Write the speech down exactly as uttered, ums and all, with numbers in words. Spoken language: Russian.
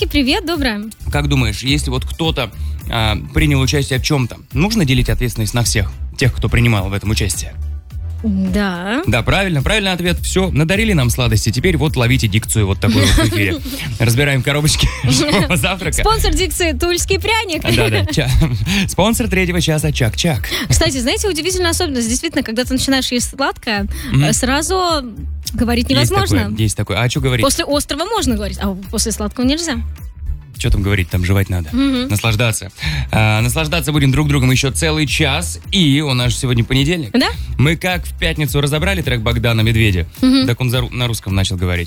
Вики, привет, доброе. Как думаешь, если вот кто-то а, принял участие в чем-то, нужно делить ответственность на всех, тех, кто принимал в этом участие? Да. Да, правильно, правильный ответ. Все, надарили нам сладости, теперь вот ловите дикцию вот такой вот в эфире. Разбираем коробочки живого завтрака. Спонсор дикции «Тульский пряник». Да-да, спонсор третьего часа Чак-Чак. Кстати, знаете, удивительная особенность. Действительно, когда ты начинаешь есть сладкое, mm-hmm. сразу говорить невозможно. Есть такое, есть такое. А что говорить? После острого можно говорить, а после сладкого нельзя. Что там говорить, там жевать надо. Mm-hmm. Наслаждаться. А, наслаждаться будем друг другом еще целый час. И у нас же сегодня понедельник. Да? Мы как в пятницу разобрали трек Богдана Медведя, mm-hmm. так он за, на русском начал говорить.